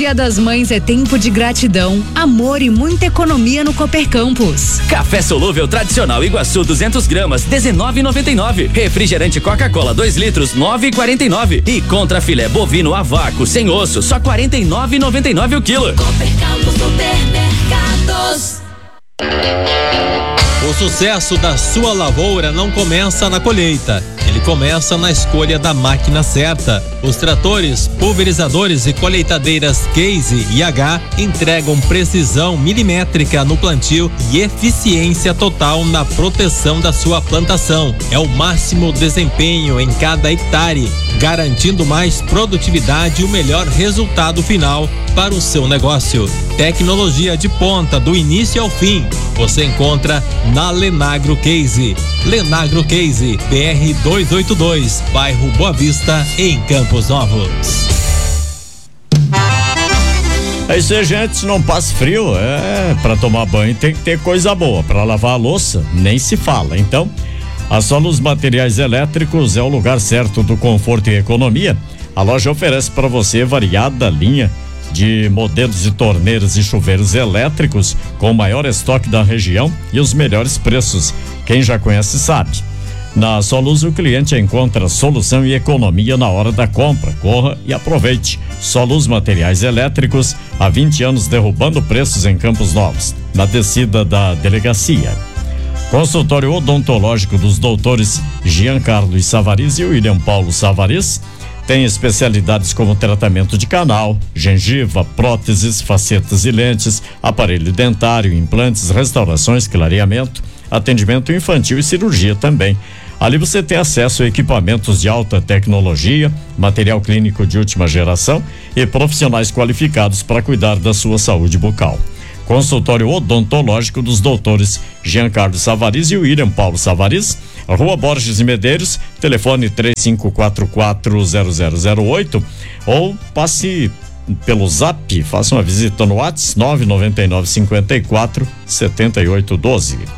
Dia das Mães é tempo de gratidão, amor e muita economia no Cooper Campus. Café solúvel tradicional Iguaçu 200 gramas, R$19,99. Refrigerante Coca-Cola 2 litros, R$9,49. E contra filé bovino a vácuo sem osso, só R$49,99 o quilo. Cooper Campus Supermercados. O sucesso da sua lavoura não começa na colheita, ele começa na escolha da máquina certa. Os tratores, pulverizadores e colheitadeiras Case e H entregam precisão milimétrica no plantio e eficiência total na proteção da sua plantação. É o máximo desempenho em cada hectare, garantindo mais produtividade e o melhor resultado final para o seu negócio. Tecnologia de ponta do início ao fim, você encontra na Lenagro Case. Lenagro Case, BR 282, bairro Boa Vista, em Campos Novos. É isso aí, gente, não passe frio, pra tomar banho tem que ter coisa boa, pra lavar a louça nem se fala. Então, a Solus Materiais Elétricos é o lugar certo do conforto e economia. A loja oferece para você variada linha de modelos de torneiras e chuveiros elétricos com o maior estoque da região e os melhores preços. Quem já conhece sabe. Na Solus o cliente encontra solução e economia na hora da compra. Corra e aproveite. Solus Materiais Elétricos, há 20 anos derrubando preços em Campos Novos, na descida da delegacia. Consultório odontológico dos doutores Giancarlo Savariz e William Paulo Savariz tem especialidades como tratamento de canal, gengiva, próteses, facetas e lentes, aparelho dentário, implantes, restaurações, clareamento, atendimento infantil e cirurgia também. Ali você tem acesso a equipamentos de alta tecnologia, material clínico de última geração e profissionais qualificados para cuidar da sua saúde bucal. Consultório odontológico dos doutores Giancarlo Savariz e William Paulo Savariz, Rua Borges e Medeiros, telefone 35440008 ou passe pelo Zap, faça uma visita no WhatsApp 999547812.